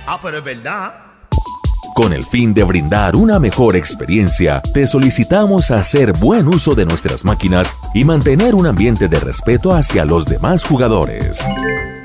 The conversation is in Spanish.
Ah, pero es verdad. Con el fin de brindar una mejor experiencia, te solicitamos hacer buen uso de nuestras máquinas y mantener un ambiente de respeto hacia los demás jugadores.